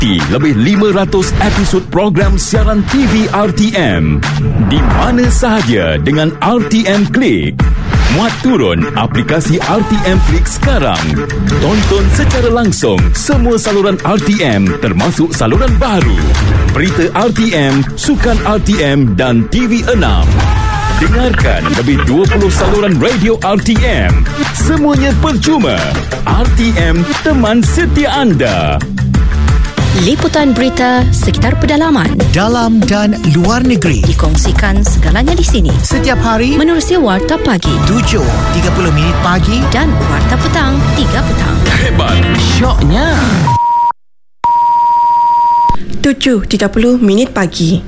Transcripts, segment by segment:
Ikuti lebih 500 episod program siaran TV RTM di mana sahaja dengan RTM Klik. Muat turun aplikasi RTM Klik sekarang. Tonton secara langsung semua saluran RTM termasuk saluran baru, berita RTM, sukan RTM dan TV6. Dengarkan lebih 20 saluran radio RTM. Semuanya percuma. RTM, teman setia anda. Liputan berita sekitar pedalaman, dalam dan luar negeri dikongsikan segalanya di sini. Setiap hari menerusi Warta Pagi 7.30 pagi dan Warta Petang 3 petang. Hebat, syoknya 7.30 pagi.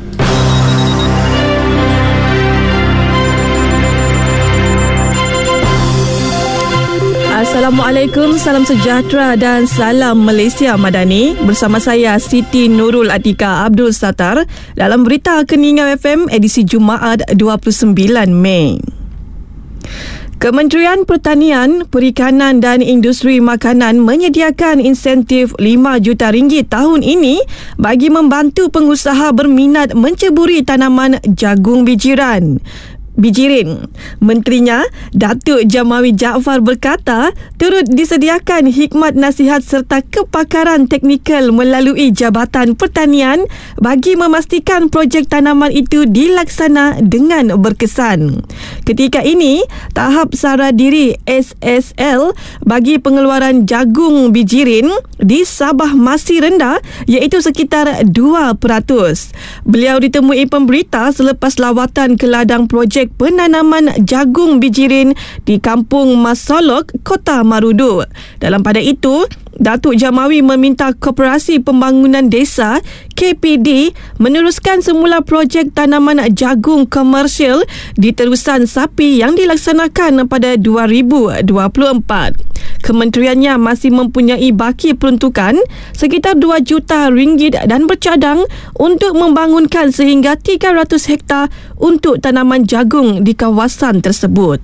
Assalamualaikum, salam sejahtera dan salam Malaysia Madani. Bersama saya Siti Nurul Atika Abdul Sattar dalam Berita Keningau FM edisi Jumaat 29 Mei. Kementerian Pertanian, Perikanan dan Industri Makanan menyediakan insentif RM5 juta tahun ini bagi membantu pengusaha berminat menceburi tanaman jagung bijirin. Menterinya, Datuk Jamawi Jaafar berkata, turut disediakan hikmat nasihat serta kepakaran teknikal melalui Jabatan Pertanian bagi memastikan projek tanaman itu dilaksana dengan berkesan. Ketika ini, tahap sara diri SSL bagi pengeluaran jagung bijirin di Sabah masih rendah, iaitu sekitar 2%. Beliau ditemui pemberita selepas lawatan ke ladang projek penanaman jagung bijirin di Kampung Masolok, Kota Marudu. Dalam pada itu, Datuk Jamawi meminta Koperasi Pembangunan Desa KPD meneruskan semula projek tanaman jagung komersial di terusan sapi yang dilaksanakan pada 2024. Kementeriannya masih mempunyai baki peruntukan sekitar RM2 juta dan bercadang untuk membangunkan sehingga 300 hektar untuk tanaman jagung di kawasan tersebut.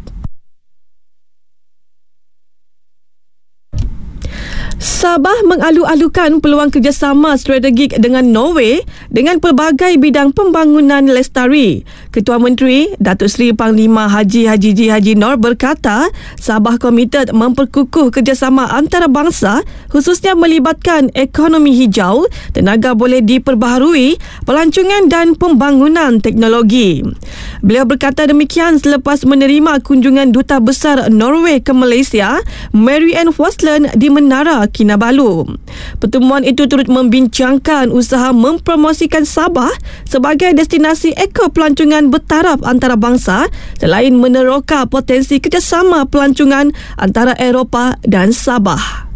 Sabah mengalu-alukan peluang kerjasama strategik dengan Norway dengan pelbagai bidang pembangunan lestari. Ketua Menteri Datuk Seri Panglima Haji G. Haji Nor berkata, Sabah komited memperkukuh kerjasama antarabangsa khususnya melibatkan ekonomi hijau, tenaga boleh diperbaharui, pelancongan dan pembangunan teknologi. Beliau berkata demikian selepas menerima kunjungan Duta Besar Norway ke Malaysia, Mary Ann Fosland di Menara Kinabalu. Pertemuan itu turut membincangkan usaha mempromosikan Sabah sebagai destinasi eko-pelancongan bertaraf antarabangsa selain meneroka potensi kerjasama pelancongan antara Eropah dan Sabah.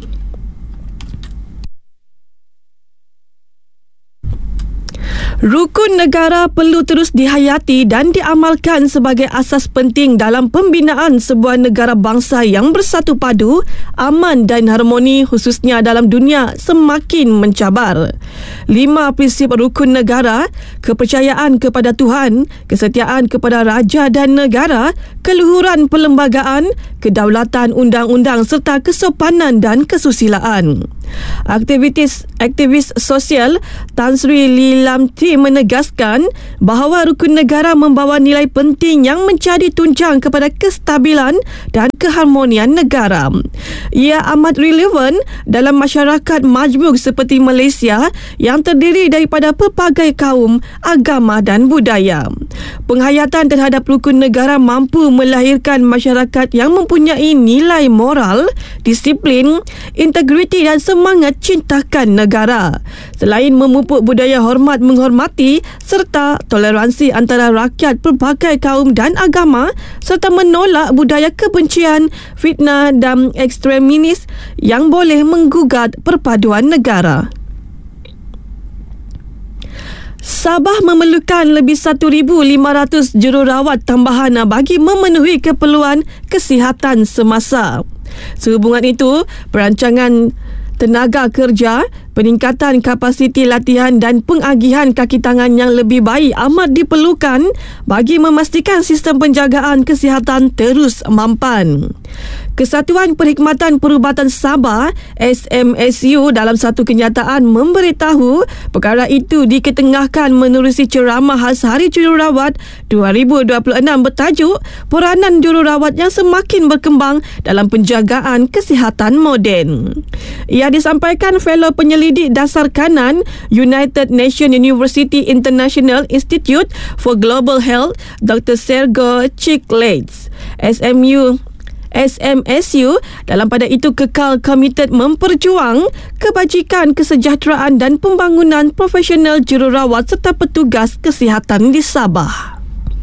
Rukun negara perlu terus dihayati dan diamalkan sebagai asas penting dalam pembinaan sebuah negara bangsa yang bersatu padu, aman dan harmoni khususnya dalam dunia semakin mencabar. 5 prinsip rukun negara: kepercayaan kepada Tuhan, kesetiaan kepada raja dan negara, keluhuran perlembagaan, kedaulatan undang-undang serta kesopanan dan kesusilaan. Aktivis sosial Tan Sri Lee Lam Thi menegaskan bahawa rukun negara membawa nilai penting yang menjadi tunjang kepada kestabilan dan keharmonian negara. Ia amat relevan dalam masyarakat majmuk seperti Malaysia yang terdiri daripada pelbagai kaum, agama dan budaya. Penghayatan terhadap rukun negara mampu melahirkan masyarakat yang mempunyai nilai moral, disiplin, integriti dan semangat cintakan negara. Selain memupuk budaya hormat menghormati serta toleransi antara rakyat pelbagai kaum dan agama serta menolak budaya kebencian, fitnah dan ekstremis yang boleh menggugat perpaduan negara. Sabah memerlukan lebih 1,500 jururawat tambahan bagi memenuhi keperluan kesihatan semasa. Sehubungan itu, perancangan tenaga kerja, Peningkatan kapasiti latihan dan pengagihan kaki tangan yang lebih baik amat diperlukan bagi memastikan sistem penjagaan kesihatan terus mampan. Kesatuan Perkhidmatan Perubatan Sabah SMSU dalam satu kenyataan memberitahu perkara itu diketengahkan menerusi ceramah khas Hari Jururawat 2026 bertajuk Peranan Jururawat yang semakin berkembang dalam penjagaan kesihatan moden. Ia disampaikan fellow penyelidik dasar kanan United Nations University International Institute for Global Health Dr. Sergey Chicklets. SMSU dalam pada itu kekal komited memperjuang kebajikan, kesejahteraan dan pembangunan profesional jururawat serta petugas kesihatan di Sabah.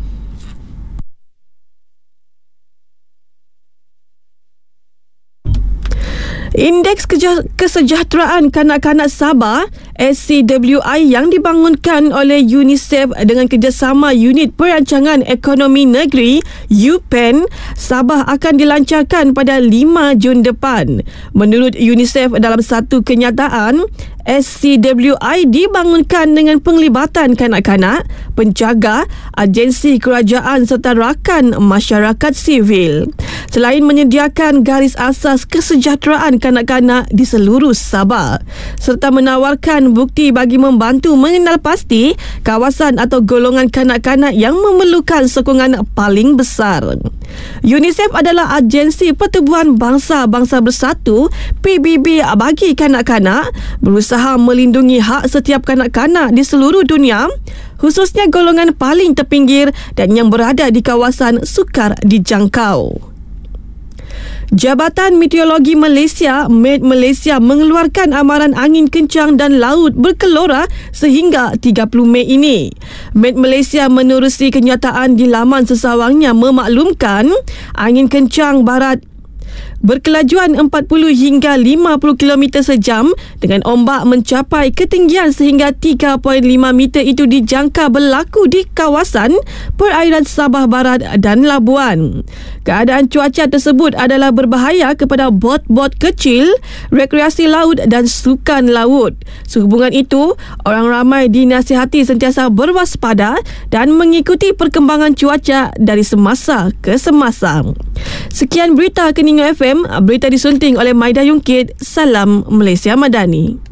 Indeks Kesejahteraan Kanak-Kanak Sabah SCWI yang dibangunkan oleh UNICEF dengan kerjasama Unit Perancangan Ekonomi Negeri UPEN Sabah akan dilancarkan pada 5 Jun depan. Menurut UNICEF dalam satu kenyataan, SCWI dibangunkan dengan penglibatan kanak-kanak, penjaga, agensi kerajaan serta rakan masyarakat sivil. Selain menyediakan garis asas kesejahteraan kanak-kanak di seluruh Sabah serta menawarkan bukti bagi membantu mengenal pasti kawasan atau golongan kanak-kanak yang memerlukan sokongan paling besar. UNICEF adalah agensi Pertubuhan Bangsa-Bangsa Bersatu PBB bagi kanak-kanak, berusaha melindungi hak setiap kanak-kanak di seluruh dunia, khususnya golongan paling terpinggir dan yang berada di kawasan sukar dijangkau. Jabatan Meteorologi Malaysia, Met Malaysia mengeluarkan amaran angin kencang dan laut berkelora sehingga 30 Mei ini. Met Malaysia menerusi kenyataan di laman sesawangnya memaklumkan angin kencang barat berkelajuan 40 hingga 50 km sejam dengan ombak mencapai ketinggian sehingga 3.5 meter itu dijangka berlaku di kawasan perairan Sabah Barat dan Labuan. Keadaan cuaca tersebut adalah berbahaya kepada bot-bot kecil, rekreasi laut dan sukan laut. Sehubungan itu, orang ramai dinasihati sentiasa berwaspada dan mengikuti perkembangan cuaca dari semasa ke semasa. Sekian berita Keningau FM, berita disunting oleh Maida Yungkit. Salam Malaysia Madani.